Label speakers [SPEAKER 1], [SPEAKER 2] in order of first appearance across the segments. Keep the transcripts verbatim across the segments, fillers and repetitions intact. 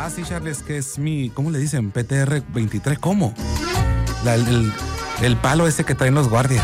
[SPEAKER 1] Ah, sí, Charlie, es que es mi, ¿cómo le dicen? P T R veintitrés, ¿cómo? La, el, el, el palo ese que traen los guardias.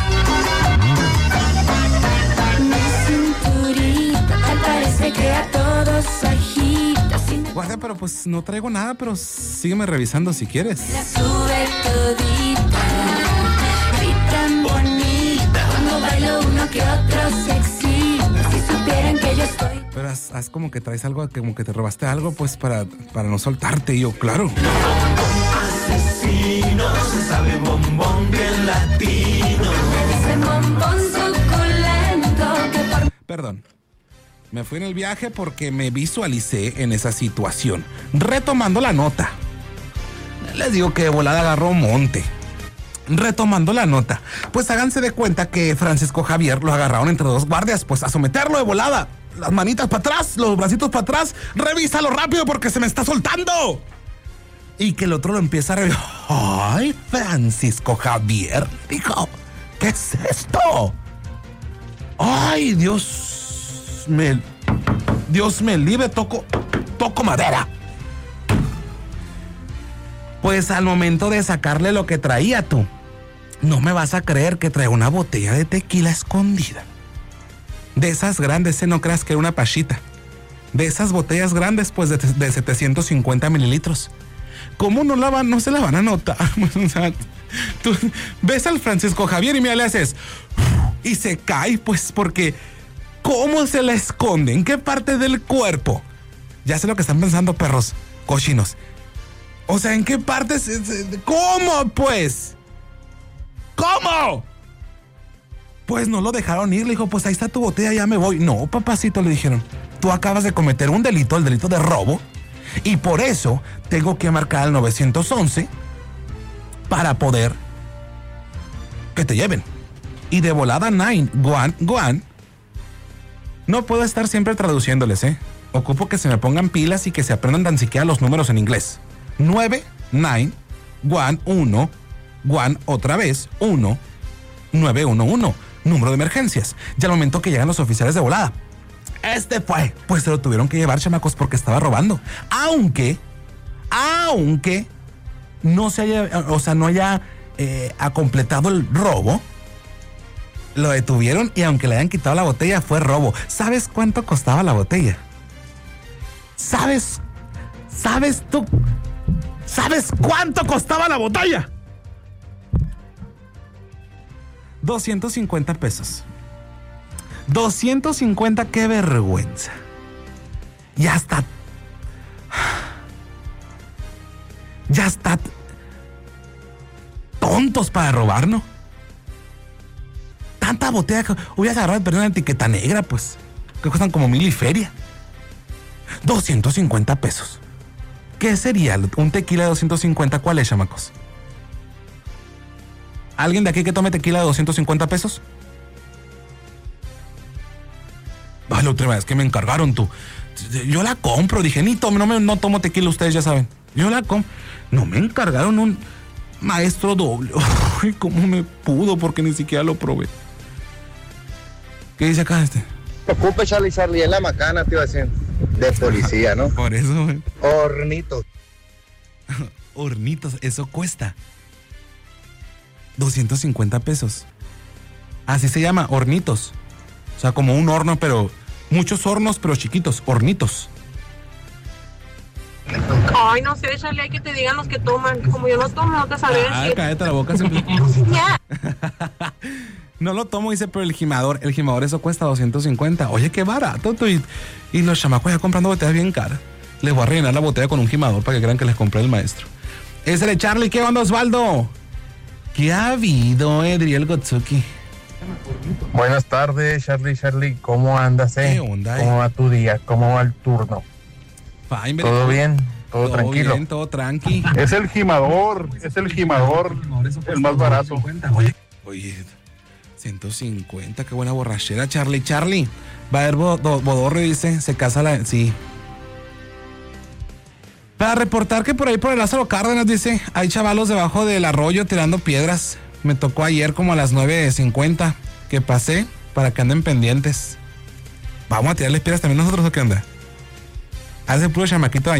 [SPEAKER 1] Guardia, pero pues no traigo nada, pero sígueme revisando si quieres.
[SPEAKER 2] La sube todita, gritan bonita, cuando bailo uno que otro sexy, si supieran que yo estoy.
[SPEAKER 1] Pero haz, haz como que traes algo, como que te robaste algo, pues para, para no soltarte. Y yo, claro.
[SPEAKER 3] Asesino, se sabe bombón bien latino.
[SPEAKER 2] Me dicen bombón suculento que por...
[SPEAKER 1] Perdón. Me fui en el viaje porque me visualicé en esa situación. Retomando la nota. Les digo que de volada agarró monte. Retomando la nota. Pues háganse de cuenta que Francisco Javier lo agarraron entre dos guardias. Pues a someterlo de volada. Las manitas para atrás, los bracitos para atrás. Revísalo rápido porque se me está soltando. Y que el otro lo empieza a revisar. Ay, Francisco Javier. Dijo, ¿qué es esto? Ay, Dios. Me, Dios me libre, toco, toco madera. Pues al momento de sacarle lo que traía tú, no me vas a creer que trae una botella de tequila escondida. De esas grandes, ¿eh? No creas que era una pachita. De esas botellas grandes, pues de, de setecientos cincuenta mililitros. ¿Cómo no la van, no se la van a notar? O sea, tú ves al Francisco Javier y mira, le haces y se cae, pues porque ¿cómo se la esconde? ¿En qué parte del cuerpo? Ya sé lo que están pensando, perros cochinos. O sea, ¿en qué parte? Se, se, ¿Cómo, pues? ¿Cómo? Pues no lo dejaron ir. Le dijo, pues ahí está tu botella, ya me voy. No, papacito, le dijeron. Tú acabas de cometer un delito, el delito de robo. Y por eso tengo que marcar al nueve once para poder que te lleven. Y de volada nine, Guan, Guan. No puedo estar siempre traduciéndoles, ¿eh? Ocupo que se me pongan pilas y que se aprendan tan siquiera los números en inglés. nueve, nueve, uno, uno, uno, otra vez, uno, nueve uno uno. Número de emergencias. Y al momento que llegan los oficiales de volada. Este fue. Pues se lo tuvieron que llevar, chamacos, porque estaba robando. Aunque, aunque no se haya, o sea, no haya eh, completado el robo. Lo detuvieron y aunque le hayan quitado la botella, fue robo. ¿Sabes cuánto costaba la botella? ¿Sabes? ¿Sabes tú? ¿Sabes cuánto costaba la botella? doscientos cincuenta pesos. doscientos cincuenta, qué vergüenza. Ya está. Ya está. Tontos para robar, ¿no? Tanta botella que hubieras agarrado de perder una etiqueta negra, pues. Que cuestan como mil y feria. doscientos cincuenta pesos. ¿Qué sería un tequila de doscientos cincuenta? ¿Cuál es, chamacos? ¿Alguien de aquí que tome tequila de doscientos cincuenta pesos? Ay, la otra vez que me encargaron tú. Yo la compro, dije, ni tomo, no, me, no tomo tequila, ustedes ya saben. Yo la compro. No me encargaron un maestro doble. Ay, ¿cómo me pudo? Porque ni siquiera lo probé. ¿Qué dice acá este?
[SPEAKER 4] No te preocupes, Charlie, Charlie, es la macana, te iba a decir. De policía, ¿no?
[SPEAKER 1] Por eso, güey.
[SPEAKER 4] Hornitos.
[SPEAKER 1] Hornitos, eso cuesta doscientos cincuenta pesos. Así se llama, hornitos. O sea, como un horno, pero muchos hornos, pero chiquitos, hornitos.
[SPEAKER 5] Ay, no sé, Charlie, hay que te digan los que toman. Como yo no tomo, no te sabré
[SPEAKER 1] Ah,
[SPEAKER 5] decir.
[SPEAKER 1] cállate la boca. Siempre.
[SPEAKER 5] Ya.
[SPEAKER 1] No lo tomo, dice, pero el gimador, el gimador eso cuesta doscientos cincuenta. Oye, qué barato. Tú, y, y los chamacos ya comprando botellas bien caras. Les voy a rellenar la botella con un gimador para que crean que les compré el maestro. Ese de Charlie, ¿qué onda, Osvaldo? ¿Qué ha habido, Edriel Gotsuki?
[SPEAKER 6] Buenas tardes, Charlie, Charlie, ¿cómo andas, eh?
[SPEAKER 1] ¿Qué onda, eh?
[SPEAKER 6] ¿Cómo va tu día? ¿Cómo va el turno?
[SPEAKER 1] Fine,
[SPEAKER 6] ¿Todo bien? ¿Todo,
[SPEAKER 1] todo
[SPEAKER 6] tranquilo?
[SPEAKER 1] Bien, todo tranqui.
[SPEAKER 7] Es el gimador, es el gimador, el más barato.
[SPEAKER 1] Oye, oye, ciento cincuenta, qué buena borrachera, Charlie. Charlie, va a haber bodorrio, dice, se casa la... Sí. Para reportar que por ahí por el Lázaro Cárdenas, dice, hay chavalos debajo del arroyo tirando piedras. Me tocó ayer como a las nueve cincuenta que pasé para que anden pendientes. ¿Vamos a tirarles piedras también nosotros o qué onda? Hace puro chamaquito